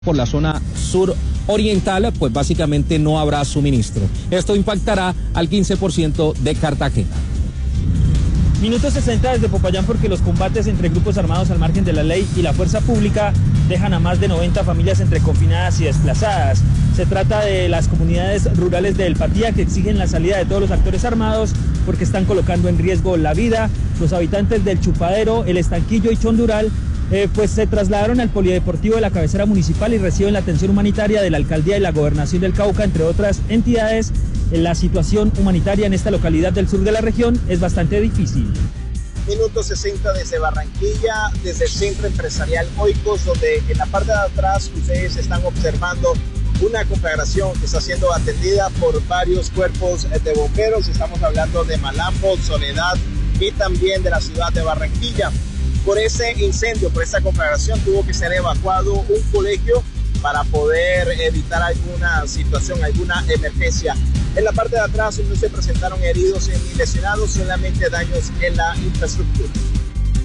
por la zona sur oriental, pues básicamente no habrá suministro. Esto impactará al 15% de Cartagena. Minuto 60 desde Popayán, porque los combates entre grupos armados al margen de la ley y la fuerza pública dejan a más de 90 familias entre confinadas y desplazadas. Se trata de las comunidades rurales de El Patía, que exigen la salida de todos los actores armados porque están colocando en riesgo la vida. Los habitantes del Chupadero, El Estanquillo y Chondural pues se trasladaron al polideportivo de la cabecera municipal y reciben la atención humanitaria de la alcaldía y la gobernación del Cauca, entre otras entidades. La situación humanitaria en esta localidad del sur de la región es bastante difícil. Minuto 60 desde Barranquilla, desde el Centro Empresarial Oikos, donde en la parte de atrás ustedes están observando una conflagración que está siendo atendida por varios cuerpos de bomberos. Estamos hablando de Malambo, Soledad y también de la ciudad de Barranquilla. Por ese incendio, por esa conflagración, tuvo que ser evacuado un colegio para poder evitar alguna situación, alguna emergencia. En la parte de atrás no se presentaron heridos ni lesionados, solamente daños en la infraestructura.